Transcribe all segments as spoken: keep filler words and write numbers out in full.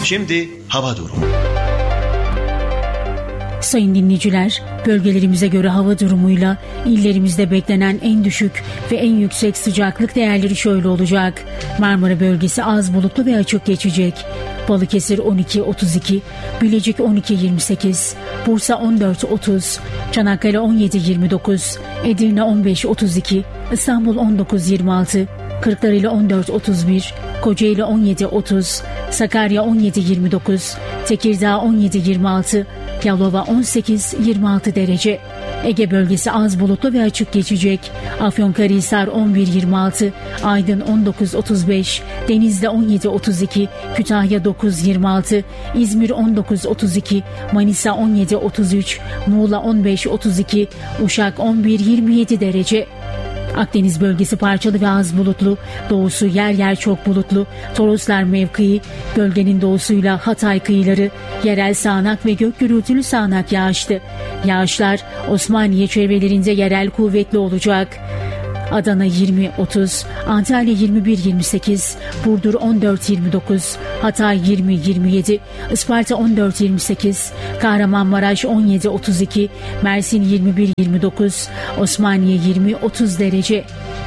Şimdi hava durumu. Sayın dinleyiciler, bölgelerimize göre hava durumuyla illerimizde beklenen en düşük ve en yüksek sıcaklık değerleri şöyle olacak. Marmara bölgesi az bulutlu ve açık geçecek. Balıkesir on iki otuz iki, Bilecik on iki yirmi sekiz, Bursa on dört otuz, Çanakkale on yedi yirmi dokuz, Edirne on beş otuz iki, İstanbul on dokuz yirmi altı, Kırklareli on dört otuz bir, Kocaeli on yedi otuz, Sakarya on yedi yirmi dokuz, Tekirdağ on yedi yirmi altı, Yalova on sekiz yirmi altı derece. Ege bölgesi az bulutlu ve açık geçecek. Afyonkarahisar on bir yirmi altı, Aydın on dokuz otuz beş, Denizli on yedi otuz iki, Kütahya dokuz yirmi altı, İzmir on dokuz otuz iki, Manisa on yedi otuz üç, Muğla on beş otuz iki, Uşak on bir yirmi yedi derece. Akdeniz bölgesi parçalı ve az bulutlu, doğusu yer yer çok bulutlu, Toroslar mevkii, bölgenin doğusuyla Hatay kıyıları, yerel sağanak ve gök gürültülü sağanak yağışlı. Yağışlar Osmaniye çevrelerinde yerel kuvvetli olacak. Adana yirmi otuz, Antalya yirmi bir yirmi sekiz, Burdur on dört yirmi dokuz, Hatay yirmi yirmi yedi, Isparta on dört yirmi sekiz, Kahramanmaraş on yedi otuz iki, Mersin yirmi bir yirmi dokuz, Osmaniye yirmi otuz derece.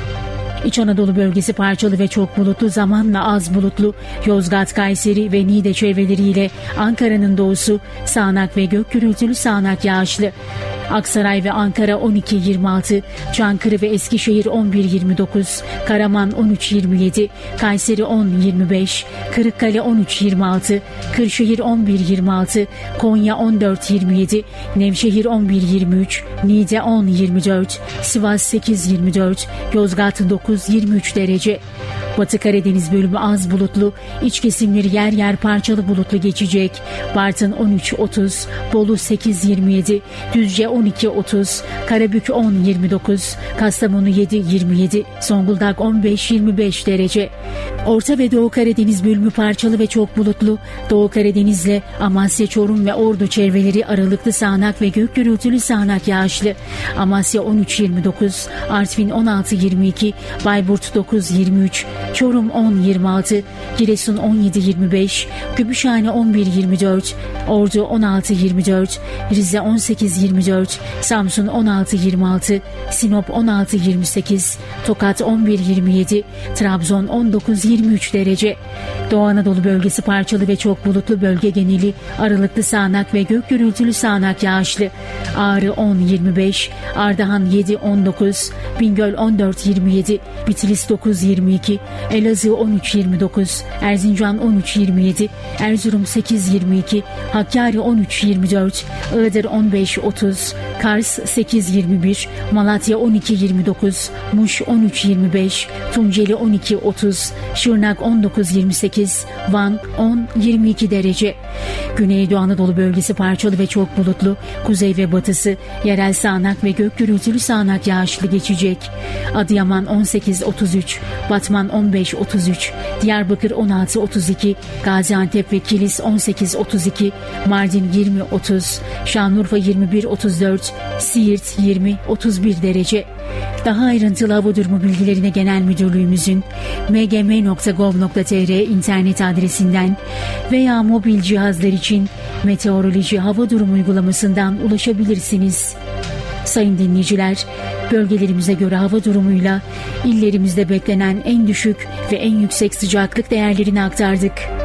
İç Anadolu bölgesi parçalı ve çok bulutlu, zamanla az bulutlu, Yozgat, Kayseri ve Niğde çevreleriyle Ankara'nın doğusu sağanak ve gök gürültülü sağanak yağışlı. Aksaray ve Ankara on iki yirmi altı, Çankırı ve Eskişehir on bir yirmi dokuz, Karaman on üç yirmi yedi, Kayseri on yirmi beş, Kırıkkale on üç yirmi altı, Kırşehir on bir yirmi altı, Konya on dört yirmi yedi, Nevşehir on bir yirmi üç, Niğde on yirmi dört, Sivas sekiz yirmi dört, Yozgat dokuz yirmi üç derece. Batı Karadeniz bölümü az bulutlu, iç kesimleri yer yer parçalı bulutlu geçecek. Bartın on üç otuz, Bolu sekiz yirmi yedi, Düzce on iki otuz, Karabük on yirmi dokuz, Kastamonu yedi yirmi yedi, Zonguldak on beş yirmi beş derece. Orta ve Doğu Karadeniz bölümü parçalı ve çok bulutlu. Doğu Karadeniz'le Amasya, Çorum ve Ordu çevreleri aralıklı sağanak ve gök gürültülü sağanak yağışlı. Amasya on üç yirmi dokuz, Artvin on altı yirmi iki, Bayburt dokuz yirmi üç, Çorum on yirmi altı, Giresun on yedi yirmi beş, Gümüşhane on bir yirmi dört, Ordu on altı yirmi dört, Rize on sekiz yirmi dört, Samsun on altı yirmi altı, Sinop on altı yirmi sekiz, Tokat on bir yirmi yedi, Trabzon on dokuz yirmi üç derece. Doğu Anadolu bölgesi parçalı ve çok bulutlu, bölge geneli aralıklı sağanak ve gök gürültülü sağanak yağışlı. Ağrı on yirmi beş, Ardahan yedi on dokuz, Bingöl on dört yirmi yedi, Bitlis dokuz yirmi iki, Elazığ on üç yirmi dokuz, Erzincan on üç yirmi yedi, Erzurum sekiz yirmi iki, Hakkari on üç yirmi dört, Iğdır on beş otuz, Kars sekiz yirmi bir, Malatya on iki yirmi dokuz, Muş on üç yirmi beş, Tunceli on iki otuz, Şırnak on dokuz yirmi sekiz, Van on yirmi iki derece. Güneydoğu Anadolu bölgesi parçalı ve çok bulutlu, kuzey ve batısı yerel sağanak ve gök gürültülü sağanak yağışlı geçecek. Adıyaman on sekiz otuz üç, Batman on beş otuz üç, Diyarbakır on altı otuz iki, Gaziantep ve Kilis on sekiz otuz iki, Mardin yirmi otuz, Şanlıurfa yirmi bir otuz dört, Siirt yirmi otuz bir derece. Daha ayrıntılı hava durumu bilgilerine Genel Müdürlüğümüzün m g m nokta gov nokta t r internet adresinden veya mobil cihazlar için meteoroloji hava durumu uygulamasından ulaşabilirsiniz. Sayın dinleyiciler, bölgelerimize göre hava durumuyla illerimizde beklenen en düşük ve en yüksek sıcaklık değerlerini aktardık.